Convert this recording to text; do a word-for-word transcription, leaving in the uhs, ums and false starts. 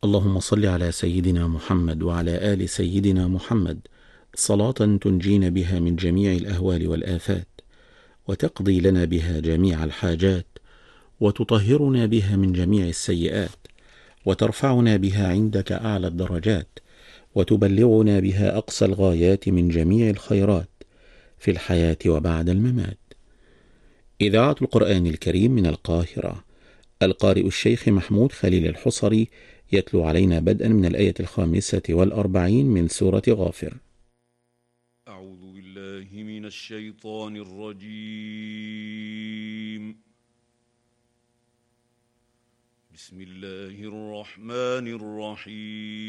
اللهم صل على سيدنا محمد وعلى آل سيدنا محمد صلاة تنجينا بها من جميع الأهوال والآفات، وتقضي لنا بها جميع الحاجات، وتطهرنا بها من جميع السيئات، وترفعنا بها عندك أعلى الدرجات، وتبلغنا بها أقصى الغايات من جميع الخيرات في الحياة وبعد الممات. إذاعة القرآن الكريم من القاهرة، القارئ الشيخ محمود خليل الحصري يتلو علينا بدءا من الآية الخامسة والأربعين من سورة غافر. أعوذ بالله من الشيطان الرجيم. بسم الله الرحمن الرحيم.